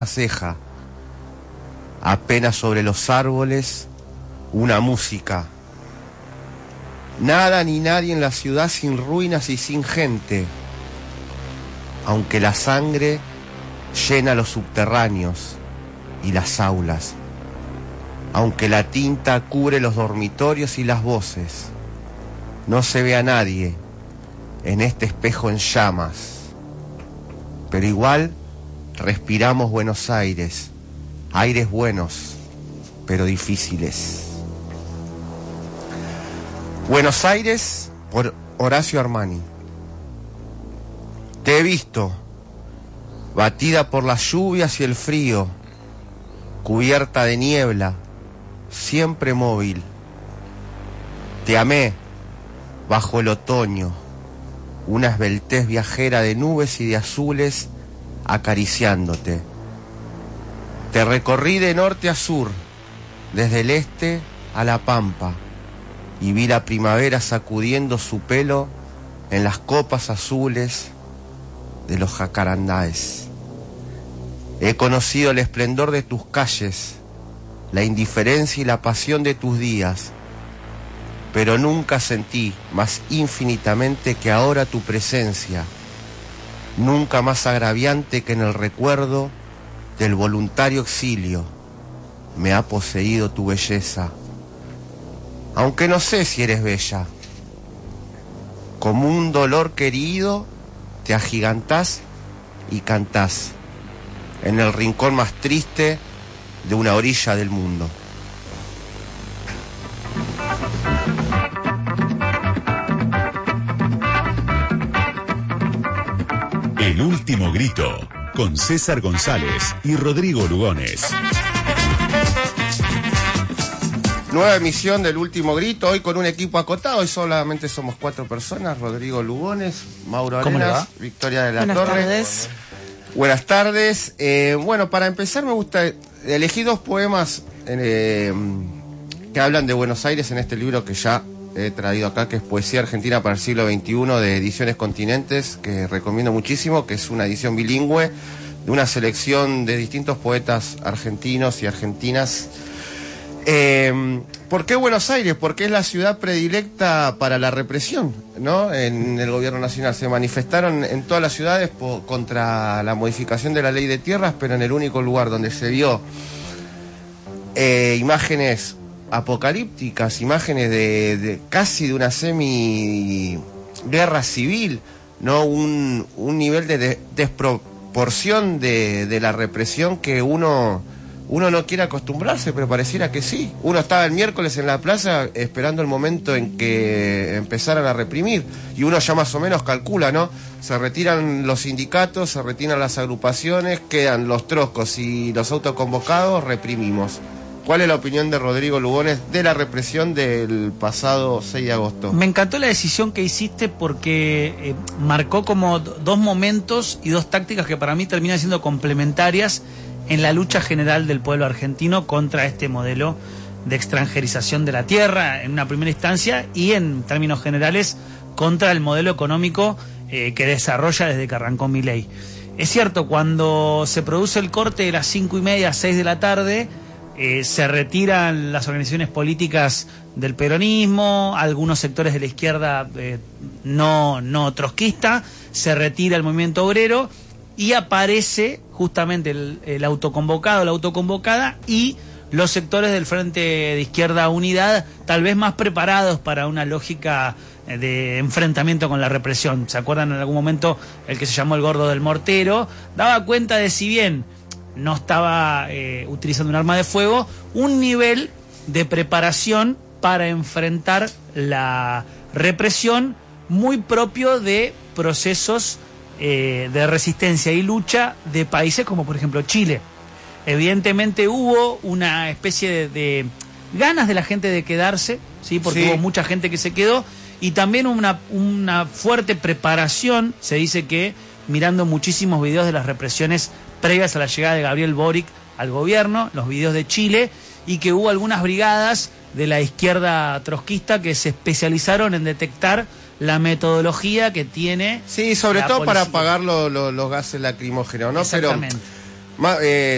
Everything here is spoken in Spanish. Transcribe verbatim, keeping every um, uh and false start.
ceja, apenas sobre los árboles una música. Nada ni nadie en la ciudad sin ruinas y sin gente, aunque la sangre llena los subterráneos y las aulas, aunque la tinta cubre los dormitorios y las voces. No se ve a nadie en este espejo en llamas, pero igual respiramos Buenos Aires, aires buenos, pero difíciles. Buenos Aires, por Horacio Armani. Te he visto, batida por las lluvias y el frío, cubierta de niebla, siempre móvil. Te amé bajo el otoño, una esbeltez viajera de nubes y de azules acariciándote. Te recorrí de norte a sur, desde el este a la pampa, y vi la primavera sacudiendo su pelo en las copas azules de los jacarandáes. He conocido el esplendor de tus calles, la indiferencia y la pasión de tus días, pero nunca sentí más infinitamente que ahora tu presencia, nunca más agraviante que en el recuerdo del voluntario exilio. Me ha poseído tu belleza, aunque no sé si eres bella. Como un dolor querido, te agigantás y cantás en el rincón más triste de una orilla del mundo. El último grito, con César González y Rodrigo Lugones. Nueva emisión del Último Grito, hoy con un equipo acotado. Hoy solamente somos cuatro personas: Rodrigo Lugones, Mauro Arenas, Victoria de la Buenas Torre. Tardes. Buenas tardes. Eh, bueno, para empezar me gusta, elegí dos poemas eh, que hablan de Buenos Aires en este libro que ya he traído acá, que es Poesía Argentina para el siglo veintiuno, de Ediciones Continentes, que recomiendo muchísimo, que es una edición bilingüe de una selección de distintos poetas argentinos y argentinas. Eh, ¿Por qué Buenos Aires? Porque es la ciudad predilecta para la represión, ¿no? En el gobierno nacional se manifestaron en todas las ciudades po- contra la modificación de la ley de tierras, pero en el único lugar donde se vio eh, imágenes apocalípticas, imágenes de, de casi de una semi guerra civil, ¿no? Un, un nivel de, de desproporción de, de la represión que uno uno no quiere acostumbrarse, pero pareciera que sí. Uno estaba el miércoles en la plaza esperando el momento en que empezaran a reprimir, y uno ya más o menos calcula, ¿no? Se retiran los sindicatos, se retiran las agrupaciones, quedan los troscos y los autoconvocados, reprimimos. ¿Cuál es la opinión de Rodrigo Lugones de la represión del pasado seis de agosto? Me encantó la decisión que hiciste porque eh, marcó como do- dos momentos y dos tácticas que para mí terminan siendo complementarias en la lucha general del pueblo argentino contra este modelo de extranjerización de la tierra en una primera instancia, y en términos generales contra el modelo económico eh, que desarrolla desde que arrancó Milei. Es cierto, cuando se produce el corte de las cinco y media a seis de la tarde, Eh, se retiran las organizaciones políticas del peronismo, algunos sectores de la izquierda eh, no, no trotskista, se retira el movimiento obrero y aparece justamente el, el autoconvocado, la autoconvocada y los sectores del Frente de Izquierda Unidad, tal vez más preparados para una lógica de enfrentamiento con la represión. ¿Se acuerdan en algún momento el que se llamó el Gordo del Mortero? Daba cuenta de, si bien no estaba eh, utilizando un arma de fuego, un nivel de preparación para enfrentar la represión muy propio de procesos eh, de resistencia y lucha de países como por ejemplo Chile. Evidentemente hubo una especie de, de ganas de la gente de quedarse, ¿sí? Porque sí, hubo mucha gente que se quedó, y también una, una fuerte preparación. Se dice que mirando muchísimos videos de las represiones previas a la llegada de Gabriel Boric al gobierno, los videos de Chile, y que hubo algunas brigadas de la izquierda trotskista que se especializaron en detectar la metodología que tiene. Sí, sobre todo policía. para apagar lo, lo, los gases lacrimógenos, ¿no? Exactamente. Pero, eh,